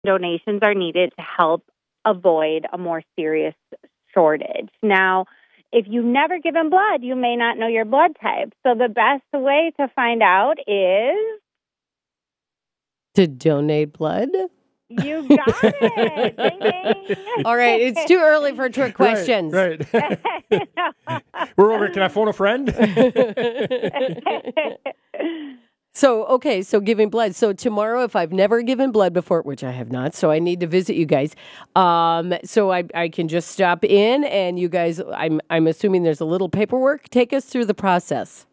donations are needed to help avoid a more serious shortage. Now, if you've never given blood, you may not know your blood type. So the best way to find out is to donate blood. You got it. Ding, ding. All right. It's too early for trick questions. Right. We're over. Can I phone a friend? So giving blood. So tomorrow, if I've never given blood before, which I have not, so I need to visit you guys. So I can just stop in and you guys, I'm assuming there's a little paperwork. Take us through the process.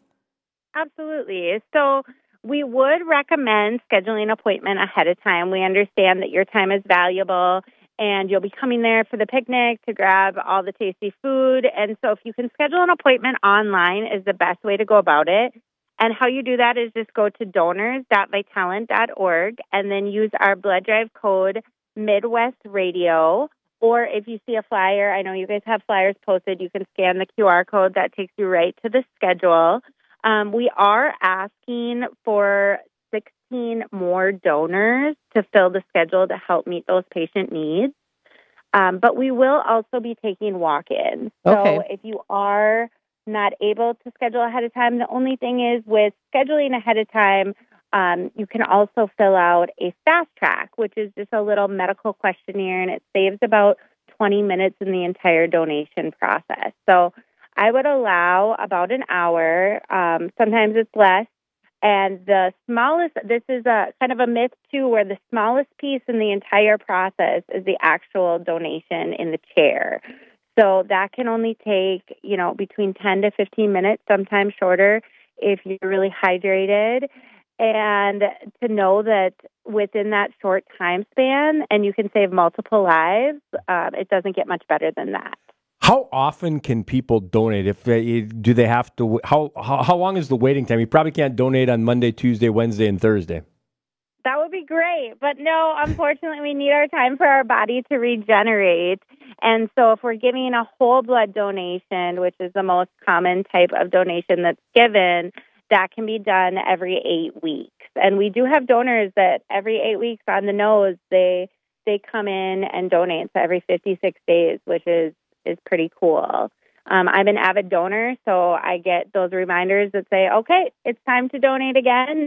Absolutely. So we would recommend scheduling an appointment ahead of time. We understand that your time is valuable and you'll be coming there for the picnic to grab all the tasty food. And so if you can schedule an appointment online is the best way to go about it. And how you do that is just go to donors.vitalant.org and then use our blood drive code Midwest Radio. Or if you see a flyer, I know you guys have flyers posted, you can scan the QR code that takes you right to the schedule. We are asking for 16 more donors to fill the schedule to help meet those patient needs. But we will also be taking walk-ins. Okay. So if you are not able to schedule ahead of time, the only thing is with scheduling ahead of time, you can also fill out a fast track, which is just a little medical questionnaire, and it saves about 20 minutes in the entire donation process. So I would allow about an hour. Sometimes it's less. And the smallest, this is a kind of a myth too, where the smallest piece in the entire process is the actual donation in the chair. So that can only take, between 10 to 15 minutes, sometimes shorter if you're really hydrated. And to know that within that short time span, and you can save multiple lives, it doesn't get much better than that. How often can people donate? Do they have to? How long is the waiting time? You probably can't donate on Monday, Tuesday, Wednesday, and Thursday. That would be great. But no, unfortunately, we need our time for our body to regenerate. And so if we're giving a whole blood donation, which is the most common type of donation that's given, that can be done every 8 weeks. And we do have donors that every 8 weeks on the nose, they come in and donate. So every 56 days, which is pretty cool. I'm an avid donor, so I get those reminders that say, okay, it's time to donate again.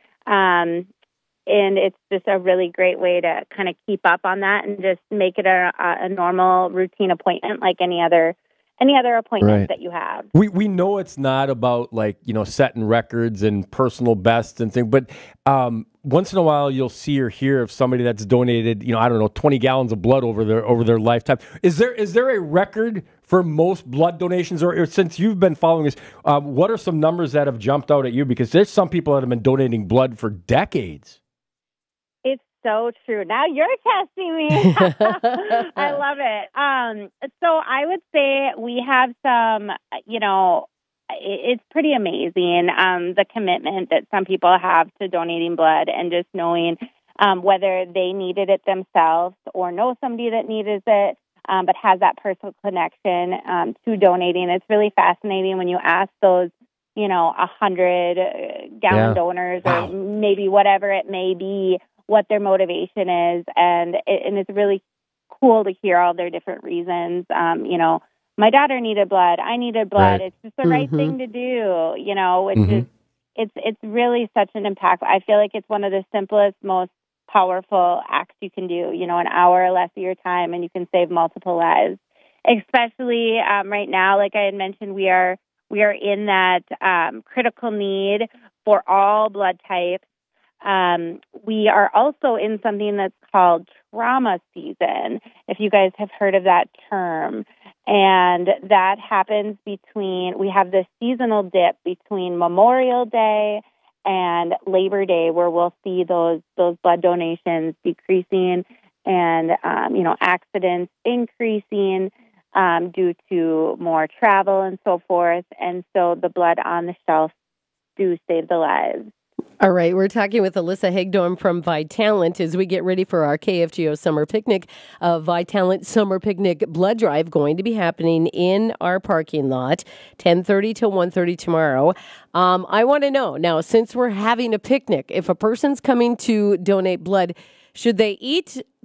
And it's just a really great way to kind of keep up on that and just make it a normal routine appointment like any other appointment that you have. We know it's not about setting records and personal bests and things, but once in a while you'll see or hear of somebody that's donated, 20 gallons of blood over their lifetime. Is there a record for most blood donations, or since you've been following this, what are some numbers that have jumped out at you? Because there's some people that have been donating blood for decades. It's so true. Now you're testing me. I love it. So I would say we have some, it's pretty amazing, the commitment that some people have to donating blood and just knowing whether they needed it themselves or know somebody that needed it, but has that personal connection to donating. It's really fascinating when you ask those, 100-gallon donors or maybe whatever it may be, what their motivation is. And it's really cool to hear all their different reasons. My daughter needed blood. I needed blood. Right. It's just the right thing to do, it's really such an impact. I feel like it's one of the simplest, most powerful acts you can do, an hour or less of your time, and you can save multiple lives. Especially right now, like I had mentioned, we are in that critical need for all blood types. We are also in something that's called trauma season, if you guys have heard of that term. And that happens we have this seasonal dip between Memorial Day and Labor Day, where we'll see those blood donations decreasing and, accidents increasing due to more travel and so forth. And so the blood on the shelf do save the lives. All right, we're talking with Alyssa Hagedorn from Vitalant as we get ready for our KFGO Summer Picnic. Vitalant Summer Picnic Blood Drive going to be happening in our parking lot, 10:30 till 1:30 tomorrow. I want to know, now, since we're having a picnic, if a person's coming to donate blood, Should they eat